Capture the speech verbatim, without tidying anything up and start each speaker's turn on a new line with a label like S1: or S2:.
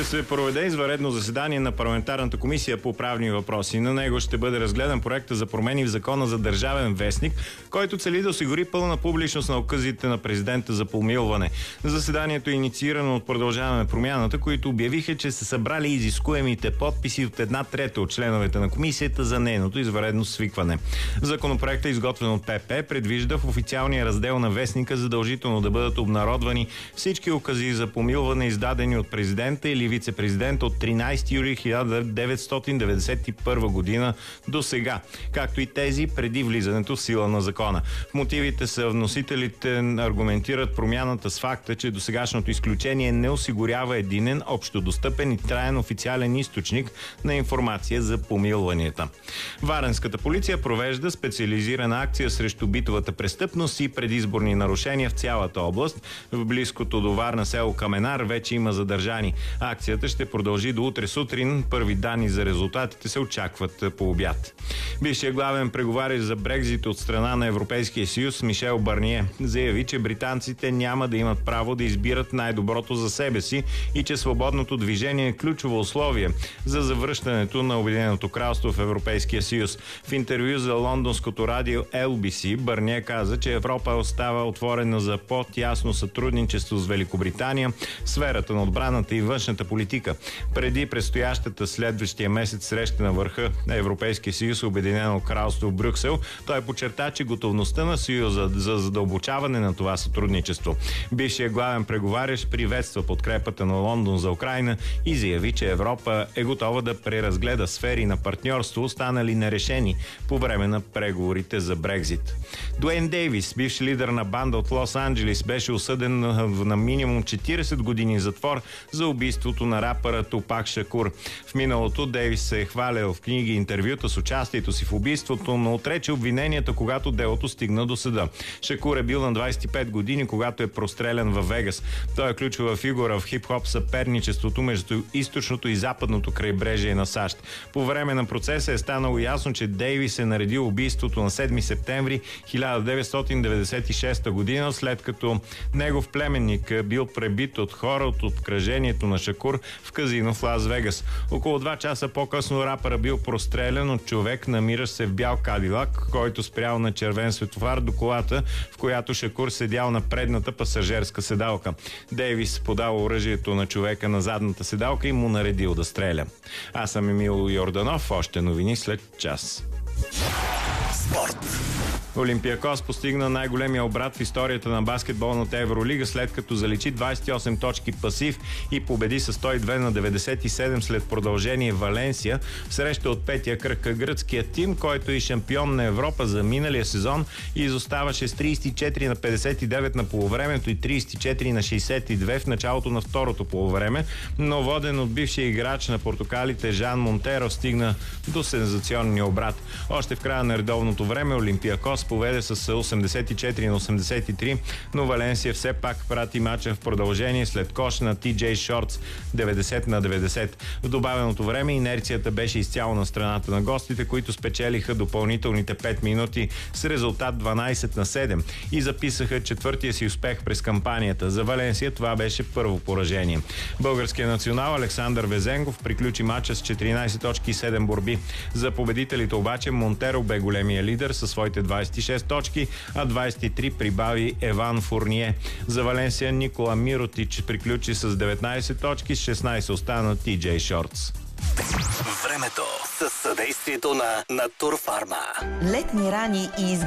S1: ще се проведе извънредно заседание на парламентарната комисия по правни въпроси. На него ще бъде разгледан проекта за промени в закона за държавен вестник, който цели да осигури пълна публичност на указите на президента за помилване. Заседанието е инициирано от Продължаваме промяната, които обявиха, че са събрали изискуемите подписи от една трета от членовете на комисията за нейното извънредно свикване. Законопроектът, изготвен от ПП, предвижда в официалния раздел на вестника задължително да бъдат обнародвани всички укази за помилване, издадени от президента или вице-президента от тринайсети юли хиляда деветстотин деветдесет и първа година до сега, както и тези преди влизането в сила на закона. В мотивите са вносителите аргументират промяната с факта, че досегашното изключение не осигурява единен, общодостъпен и траен официален източник на информация за помилванията. Варненската полиция провежда специализирана акция срещу битовата престъпност и предизборни нарушения в цялата област. В близкото до Варна село Каменар вече има задържани. Акцията ще продължи до утре сутрин. Първи данни за резултатите се очакват по обяд. Бившият главен преговарящ за Брекзит от страна на Европейския съюз Мишел Барние заяви, че британците няма да имат право да избират най-доброто за себе си и че свободното движение е ключово условие за завръщането на Обединеното кралство в Европейския съюз. В интервю за лондонското радио Ел Би Си Барние каза, че Европа остава отворена за по-тясно сътрудничество с Великобритания в сферата на отбраната и външната политика. Преди предстоящата следващия месец среща на върха на Европейския съюз Обединено кралство в Брюксел, той подчерта, че готовността на съюза за задълбочаване на това сътрудничество. Бившият главен преговарящ приветства подкрепата на Лондон за Украйна и заяви, че Европа е готова да преразгледа сфери на партньорство, останали нерешени по време на преговорите за Брекзит. Дуейн Дейвис, бивш лидер на банда от Лос-Анджелис, беше осъден на минимум четирийсет години затвор за убийството на рапъра Тупак Шакур. В миналото Дейвис се е хвалял в книги и интервюта с участието си в убийството, но отрече обвиненията, когато делото стигна до съда. Шакур е бил на двайсет и пет години, когато е прострелян във Вегас. Той е ключова фигура в хип-хоп съперничеството между източното и западното крайбрежие на САЩ. По време на процеса е станало ясно, че Дейвис е наредил убийството на седми септември хиляда деветстотин деветдесет и шеста година, след като негов племенник бил пребит от хора от обкръжението на Шакур в казино в Лас Вегас. Около два часа по-късно рапъра бил прострелян от човек, намиращ се в бял кадилак, който спрял на червен светофар до колата, в която Шакур седял на предната пасажерска седалка. Дейвис подал оръжието на човека на задната седалка и му наредил да стреля. Аз съм Емил Йорданов. Още новини след час.
S2: Спорт.
S1: Олимпиакос постигна най-големия обрат в историята на баскетболната Евролига, след като заличи двайсет и осем точки пасив и победи с сто и две на деветдесет и седем след продължение Валенсия в среща от петия кръг. Гръцкият тим, който е шампион на Европа за миналия сезон, изоставаше с трийсет и четири на петдесет и девет на полувремето и трийсет и четири на шейсет и две в началото на второто полувреме, но воден от бившия играч на портокалите Жан Монтеро стигна до сензационния обрат. Още в края на редовното време Олимпиакос поведе с осемдесет и четири на осемдесет и три, но Валенсия все пак прати мача в продължение след кош на Ти Джей Шортс деветдесет на деветдесет. В добавеното време инерцията беше изцяло на страната на гостите, които спечелиха допълнителните пет минути с резултат дванайсет на седем и записаха четвъртия си успех през кампанията. За Валенсия това беше първо поражение. Българският национал Александър Везенгов приключи мача с четиринайсет точки и седем борби. За победителите обаче Монтеро бе големия лидер със своите двайсет и шест точки, а двайсет и три прибави Еван Фурние. За Валенсия Никола Миротич приключи с деветнайсет точки, с шестнайсет остана Ти Джей Шортс.
S2: Времето със съдействието на Натурфарма.
S3: Летни рани и